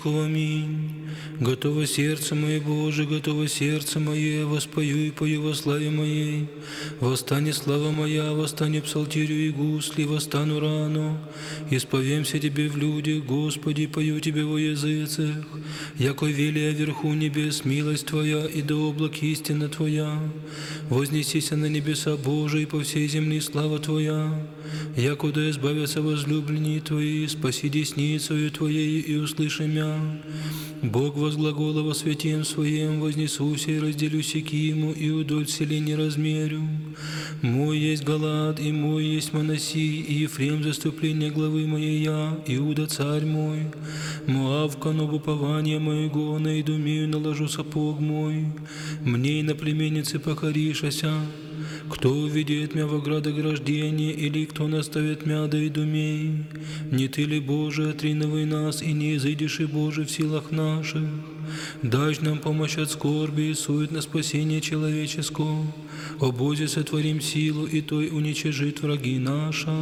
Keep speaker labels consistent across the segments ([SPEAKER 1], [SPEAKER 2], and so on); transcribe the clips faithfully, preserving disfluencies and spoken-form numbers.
[SPEAKER 1] Аминь. Готово сердце мое, Боже, готово сердце мое, воспою и пою во славе моей. Восстане слава моя, восстане псалтирю и гусли, восстану рано. Исповемся Тебе в людях, Господи, пою Тебе во языцах. Яко велия вверху небес милость Твоя, и до облак истина Твоя. Вознесися на небеса Божии, по всей земли слава Твоя. Якуда избавятся возлюбленные Твои, спаси десницею Твоей и услыши мя. Бог возглагола во святем Своем, вознесуся и разделю Сикиму, и удоль селения размерю. Мой есть Галаад, и мой есть Манаси, и Ефрем заступление главы моей я, Иуда царь мой. Моав кану упование моего, на Идумею наложу сапог мой. Мне и на племеннице покоришася. Кто увидит мя в оградограждении, или кто наставит мя до Идумей? Не Ты ли, Боже, отриновый нас, и не изыдешь и Боже в силах наших? Дашь нам помощь от скорби и сует на спасение человеческого. О Бозе, сотворим силу, и Той уничижит враги наша.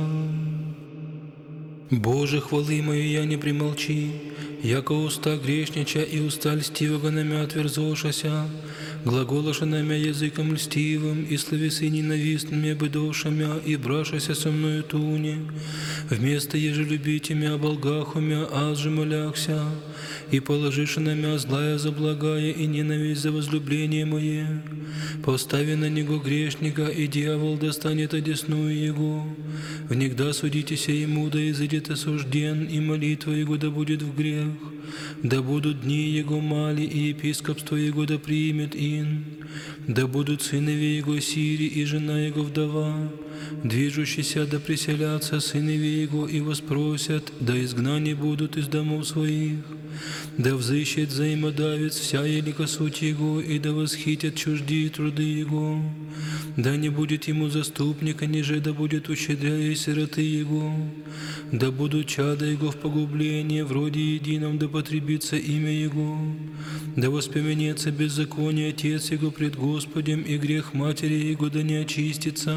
[SPEAKER 1] Боже, хвалы мои я не примолчи, яко уста грешнича и уста льстивого на мя отверзошася, глаголоша на мя языком льстивым, и словесы ненавистными быдоша мя, и брашася со мною туне. Вместо еже любите мя, оболгаху мя, аз же моляхся, и положиша на мя злая за благая, и ненависть за возлюбление мое. Постави на него грешника, и дьявол достанет одесную его. Внегда судитеся ему, да изыдет осужден, и молитва его да будет в грех. Да будут дни его мали, и епископство его да примет ин. Да будут сынове его сири, и жена его вдова. Движущиеся да приселятся сынове его, и воспросят, да изгнани будут из домов своих. Да взыщет взаимодавец вся елика суть его, и да восхитят чуждие труды его. Да не будет ему заступника, ниже да будет ущедряя сироты его. Да будут чада его в погублении, вроде едином да потребится имя его. Да воспомянется беззаконие отец его пред Господем, и грех матери его да не очистится.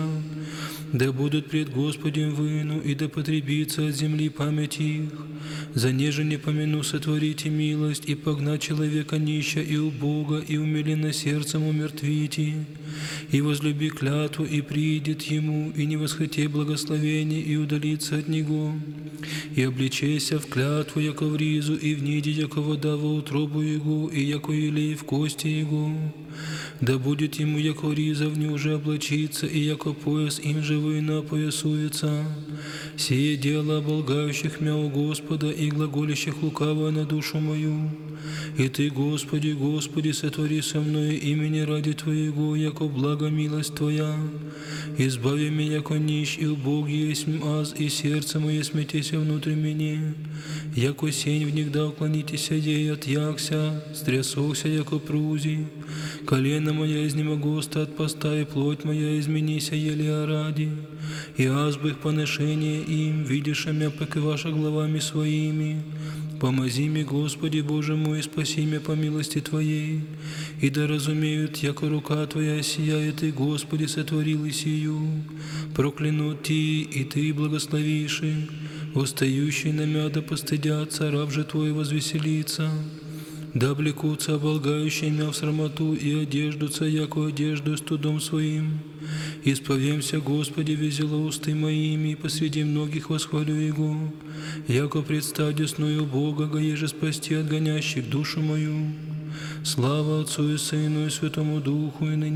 [SPEAKER 1] Да будут пред Господем выну, и да потребится от земли память их. За неже не помяну сотворите милость, и погнать человека нища и убога, и умиленно сердцем умертвите. И возлюби клятву, и приидет ему, и не восхоти благословение, и удалится от него. И обличайся в клятву, яко в ризу, и в ниде, яко вода во утробу его, и яко елей в кости его. Да будет ему, яко риза в уже облачиться, и яко пояс им же война поясуется. Сие дело оболгающих мя у Господа, и глаголящих лукаво на душу мою. И Ты, Господи, Господи, сотвори со мною имени ради Твоего, яко благо милость Твоя. Избави меня, яко нищ, и убог есть аз, и сердце мое смятеся внутрь меня. Яко сень внегда уклонитеся ей отъякся, стрясохся, яко прузи. Колено моя изнемогоста от поста, и плоть моя изменися еле ради. И аз бы их поношение им, видишь мя покиваша главами своими. Помози мне, Господи, Боже мой, спаси меня по милости Твоей, и да разумеют, яко рука Твоя сияет, и Господи сотворил и сию. Проклянут Ти, и Ты благословиши, устающий на мя да постыдятся, раб же Твой возвеселится. Да облекутся оболгающие мя в срамоту, и одеждутся, яко одежду студом своим. Исповемся, Господи, везело усты моими, и посреди многих восхвалю Его, яко предстать десную Бога, еже спасти от гонящих душу мою. Слава Отцу и Сыну и Святому Духу, и ныне